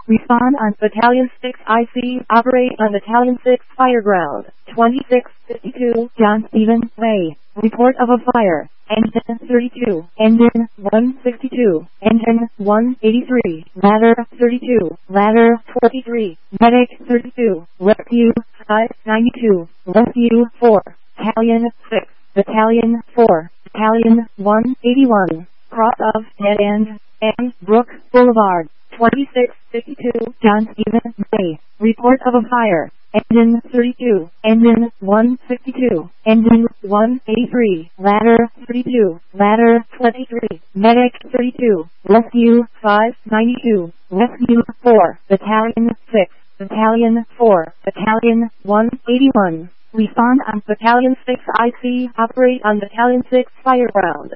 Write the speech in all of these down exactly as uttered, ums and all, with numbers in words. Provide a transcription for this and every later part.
Respond on Battalion six I C. Operate on Battalion six Fireground. twenty-six fifty-two John Stephen Way. Report of a fire. Engine thirty-two. Engine one sixty-two. Engine one eighty-three. Ladder thirty-two. Ladder twenty-three. Medic thirty-two. Rescue five ninety-two. Rescue four. Battalion six. Battalion four. Battalion one eighty-one. Cross of Dead End and Brook Boulevard. twenty-six fifty-two John Stephen Way. Report of a fire. Engine thirty-two. Engine one sixty-two. Engine one eighty-three. Ladder thirty-two. Ladder twenty-three. Medic thirty-two. Rescue five ninety-two. Rescue four. Battalion six. Battalion four. Battalion one eighty-one. Respond on Battalion six I C. Operate on Battalion six Fireground.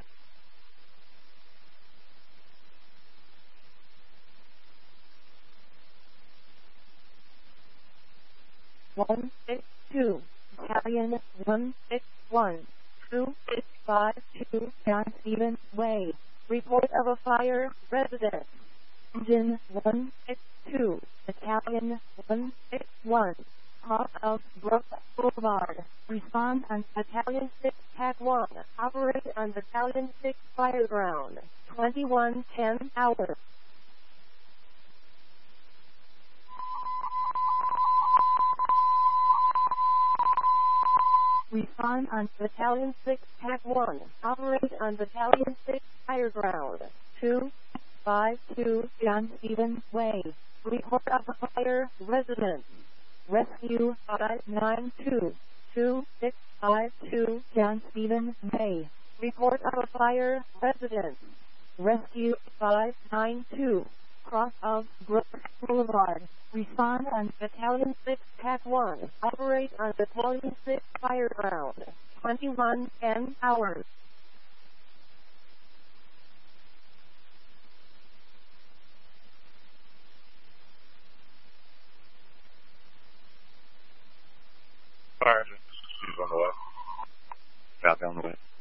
one six two. Battalion one six one. two six five two John Stephen Way. Report of a fire. Residence. Engine one six two. Battalion one six one. Cross of Brook Boulevard. Respond on Battalion six Pack one. Operate on Battalion six Fireground. twenty-one ten hours. Respond on Battalion six Pack one. Operate on Battalion six Fireground. two five two John Stephen Way. Report of a fire. Residence. Rescue five nine two. two six five two John Stephen Way. Report of a fire. Residence. Rescue five nine two. Cross of Brook Boulevard. Respond on Battalion six Pack one. Operate on Battalion six Fireground. twenty-one ten hours. Fire engine. On the left. Copy on the way.